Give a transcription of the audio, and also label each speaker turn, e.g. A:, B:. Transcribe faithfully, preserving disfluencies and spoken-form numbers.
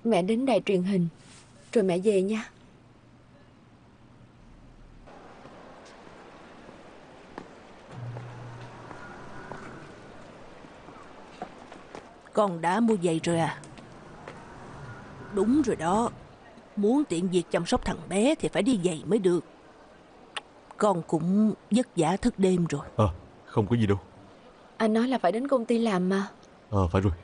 A: Mẹ đến đài truyền hình rồi mẹ về nha.
B: Con đã mua giày rồi à? Đúng rồi đó. Muốn tiện việc chăm sóc thằng bé thì phải đi giày mới được. Con cũng vất vả thức đêm rồi.
C: Ờ, không có gì đâu.
A: Anh nói là phải đến công ty làm mà.
C: Ờ, phải rồi,